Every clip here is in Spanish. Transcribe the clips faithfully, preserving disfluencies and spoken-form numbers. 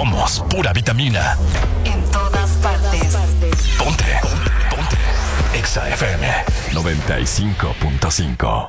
Somos pura vitamina. En todas partes. Ponte. Ponte. Exa F M noventa y cinco punto cinco.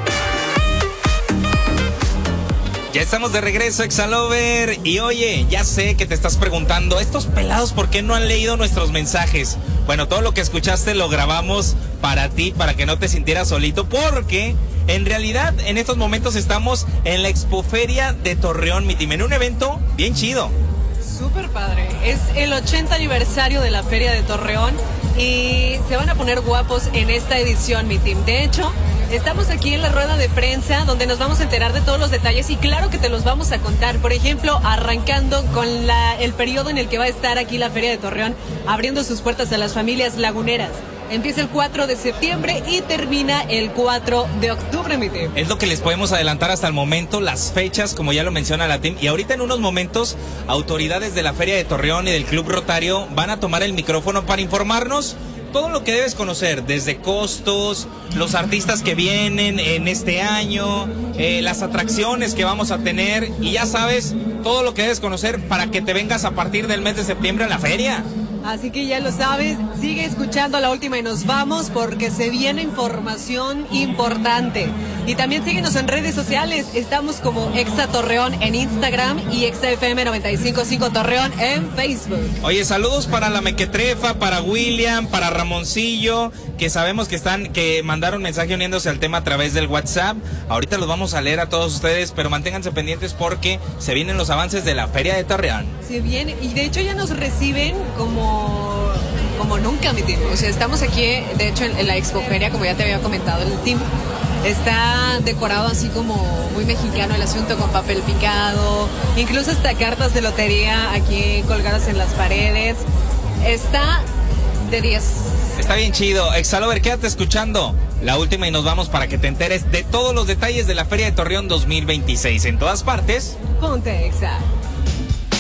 Ya estamos de regreso, Exalover. Y oye, ya sé que te estás preguntando, estos pelados, ¿por qué no han leído nuestros mensajes? Bueno, todo lo que escuchaste lo grabamos para ti, para que no te sintieras solito, porque en realidad en estos momentos estamos en la Expoferia de Torreón, mi team, en un evento bien chido. Súper padre. Es el ochenta aniversario de la Feria de Torreón y se van a poner guapos en esta edición, mi team. De hecho, estamos aquí en la rueda de prensa donde nos vamos a enterar de todos los detalles y claro que te los vamos a contar. Por ejemplo, arrancando con la, el periodo en el que va a estar aquí la Feria de Torreón, abriendo sus puertas a las familias laguneras. Empieza el cuatro de septiembre y termina el cuatro de octubre, mi team. Es lo que les podemos adelantar hasta el momento, las fechas, como ya lo menciona la team. Y ahorita en unos momentos, autoridades de la Feria de Torreón y del Club Rotario van a tomar el micrófono para informarnos todo lo que debes conocer, desde costos, los artistas que vienen en este año, eh, las atracciones que vamos a tener y ya sabes, todo lo que debes conocer para que te vengas a partir del mes de septiembre a la feria. Así que ya lo sabes, sigue escuchando La Última y nos vamos porque se viene información importante. Y también síguenos en redes sociales, estamos como Exa Torreón en Instagram y Exa F M noventa y cinco punto cinco Torreón en Facebook. Oye, saludos para la Mequetrefa, para William, para Ramoncillo, que sabemos que están, que mandaron mensaje uniéndose al tema a través del WhatsApp. Ahorita los vamos a leer a todos ustedes, pero manténganse pendientes porque se vienen los avances de la Feria de Torreón. Se viene, y de hecho ya nos reciben como como nunca, mi team. O sea, estamos aquí, de hecho, en, en la Expoferia, como ya te había comentado, el team está decorado así como muy mexicano el asunto, con papel picado, incluso hasta cartas de lotería aquí colgadas en las paredes. Está de diez. Está bien chido. Exalover, quédate escuchando La Última y nos vamos para que te enteres de todos los detalles de la Feria de Torreón dos mil veintiséis. En todas partes. Ponte Exa.